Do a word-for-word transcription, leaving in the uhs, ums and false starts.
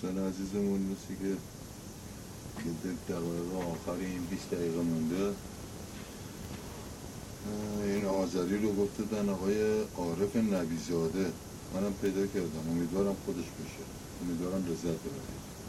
دوستان عزیزمون مثل که یه دقیقه آخر این بیست دقیقه مونده. این آذری رو گفتدن آقای عارف نبیزاده، منم پیدا کردم، امیدوارم خودش بشه، امیدوارم لذت ببرید.